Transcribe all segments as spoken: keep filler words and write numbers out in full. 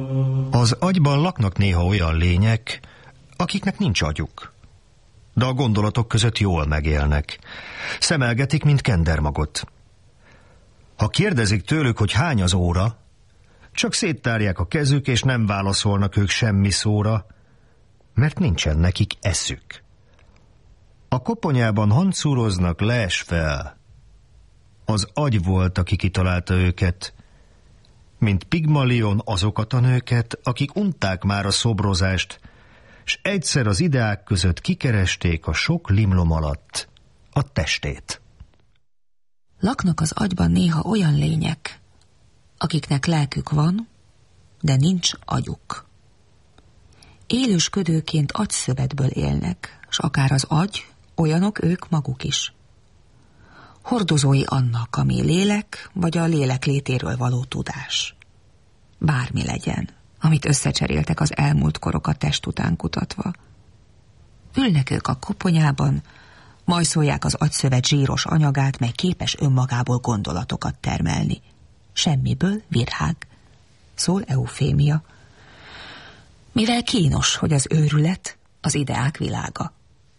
Az agyban laknak néha olyan lények, akiknek nincs agyuk, de a gondolatok között jól megélnek. Szemelgetik, mint kendermagot. Ha kérdezik tőlük, hogy hány az óra, csak széttárják a kezük, és nem válaszolnak ők semmi szóra, mert nincsen nekik eszük. A koponyában hancúroznak les fel. Az agy volt, aki kitalálta őket, mint Pigmalion azokat a nőket, akik unták már a szobrozást, s egyszer az ideák között kikeresték a sok limlom alatt a testét. Laknak az agyban néha olyan lények, akiknek lelkük van, de nincs agyuk. Élősködőként agyszövetből élnek, s akár az agy, olyanok ők maguk is. Hordozói annak, ami lélek, vagy a lélek létéről való tudás. Bármi legyen, amit összecseréltek az elmúlt korok a test után kutatva. Ülnek ők a koponyában, majszolják az agyszövet zsíros anyagát, mely képes önmagából gondolatokat termelni. Semmiből virhág, szól Eufémia. Mivel kínos, hogy az őrület az ideák világa.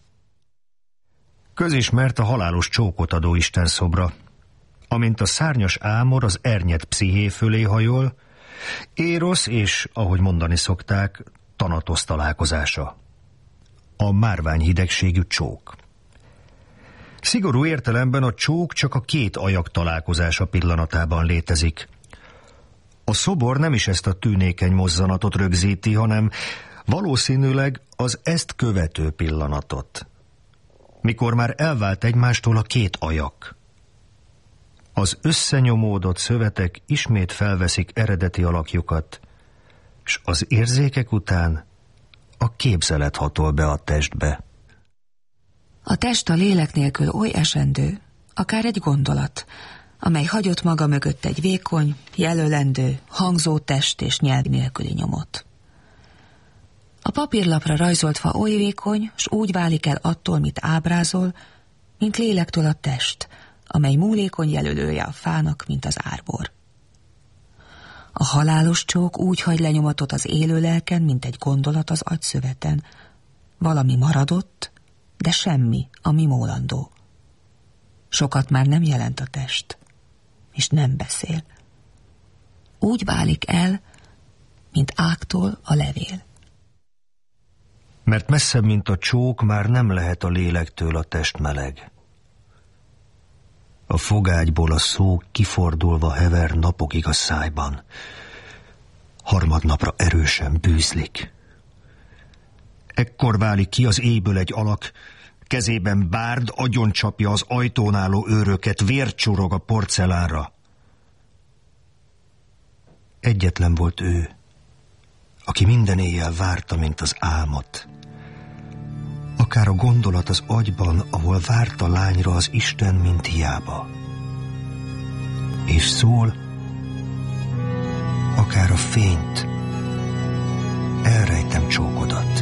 Közismert a halálos csókot adó Isten szobra. Amint a szárnyas ámor az ernyet psziché fölé hajol, Érosz és, ahogy mondani szokták, Tanatosz találkozása. A márvány hidegségű csók. Szigorú értelemben a csók csak a két ajak találkozása pillanatában létezik. A szobor nem is ezt a tűnékeny mozzanatot rögzíti, hanem valószínűleg az ezt követő pillanatot, mikor már elvált egymástól a két ajak. Az összenyomódott szövetek ismét felveszik eredeti alakjukat, s az érzékek után a képzelet hatol be a testbe. A test a lélek nélkül oly esendő, akár egy gondolat, amely hagyott maga mögött egy vékony, jelölendő, hangzó test és nyelv nélküli nyomot. A papírlapra rajzolt fa oly vékony, s úgy válik el attól, mit ábrázol, mint lélektől a test, amely múlékony jelölője a fának, mint az árbor. A halálos csók úgy hagy lenyomatot az élő lelken, mint egy gondolat az agyszöveten. Valami maradott, de semmi, ami mólandó. Sokat már nem jelent a test, és nem beszél. Úgy válik el, mint ágtól a levél. Mert messzebb, mint a csók, már nem lehet a lélektől a test meleg. A fogágyból a szó kifordulva hever napokig a szájban. Harmadnapra erősen bűzlik. Ekkor válik ki az éjből egy alak, kezében bárd agyoncsapja az ajtón álló őröket, vért csurog a porcelánra. Egyetlen volt ő, aki minden éjjel várta, mint az álmot. Akár a gondolat az agyban, ahol várt a lányra az Isten, mint hiába. És szól, akár a fényt, elrejtem csókodat.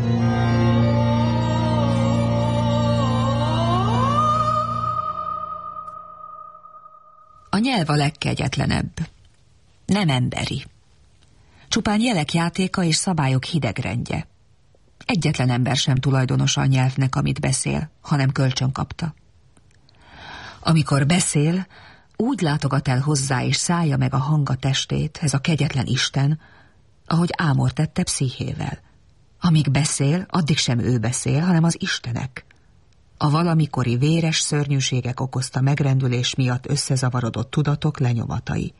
A nyelv a legkegyetlenebb. Nem emberi. Csupán jelek játéka és szabályok hidegrendje. Egyetlen ember sem tulajdonosa a nyelvnek, amit beszél, hanem kölcsön kapta. Amikor beszél, úgy látogat el hozzá és szállja meg a hang a testét, ez a kegyetlen Isten, ahogy Ámor tette Pszichével. Amíg beszél, addig sem ő beszél, hanem az istenek. A valamikori véres szörnyűségek okozta megrendülés miatt összezavarodott tudatok lenyomatai.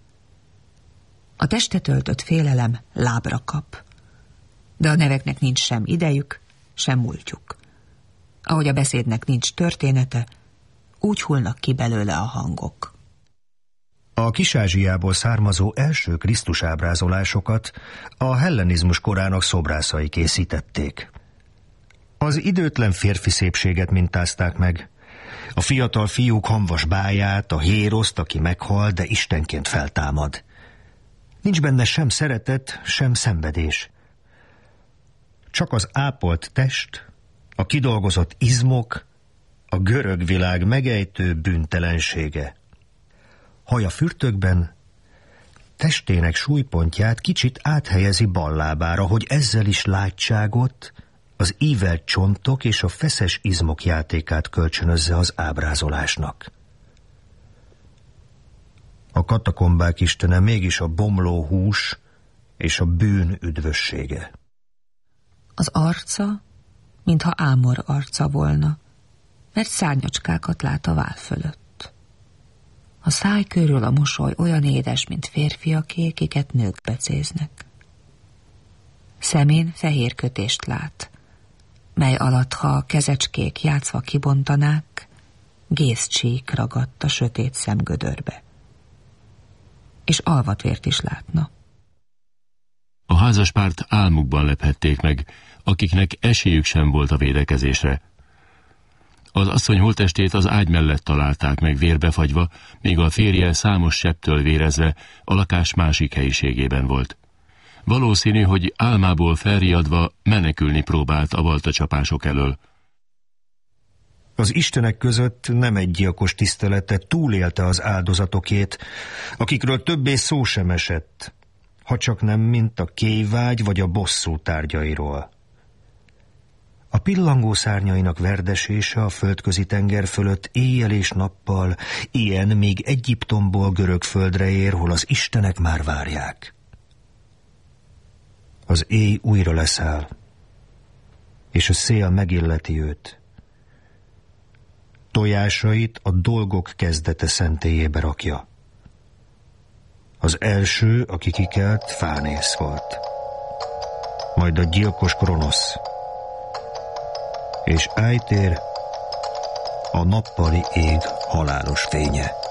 A testet öltött félelem lábra kap. De a neveknek nincs sem idejük, sem múltjuk. Ahogy a beszédnek nincs története, úgy hullnak ki belőle a hangok. A Kis-Ázsiából származó első Krisztus ábrázolásokat a hellenizmus korának szobrászai készítették. Az időtlen férfi szépséget mintázták meg, a fiatal fiúk hamvas báját, a Héroszt, aki meghal, de istenként feltámad. Nincs benne sem szeretet, sem szenvedés. Csak az ápolt test, a kidolgozott izmok, a görög világ megejtő bűntelensége. Haja fürtökben, testének súlypontját kicsit áthelyezi bal lábára, hogy ezzel is látságot, az ívelt csontok és a feszes izmok játékát kölcsönözze az ábrázolásnak. A katakombák istene mégis a bomló hús és a bűn üdvössége. Az arca, mintha Ámor arca volna, mert szárnyacskákat lát a vál fölött. A száj körül a mosoly olyan édes, mint férfiaké, kiket nők becéznek. Szemén fehér kötést lát, mely alatt, ha a kezecskék játszva kibontanák, gészcsík ragadt a sötét szemgödörbe. És alvatvért is látna. A házaspárt álmukban lephették meg, akiknek esélyük sem volt a védekezésre. Az asszony holttestét az ágy mellett találták meg vérbefagyva, míg a férje számos sebtől vérezve a lakás másik helyiségében volt. Valószínű, hogy álmából felriadva menekülni próbált a baltacsapások elől. Az istenek között nem egy gyilkos tisztelete túlélte az áldozatokét, akikről többé szó sem esett, ha csak nem mint a kéjvágy vagy a bosszú tárgyairól. A pillangó szárnyainak verdesése a földközi tenger fölött éjjel és nappal, ilyen még Egyiptomból görög földre ér, hol az istenek már várják. Az éj újra leszáll, és a szél megilleti őt. Tojásait a dolgok kezdete szentélyébe rakja. Az első, aki kikelt, Fánész volt. Majd a gyilkos Kronosz. És Ájtér, a nappali ég halálos fénye.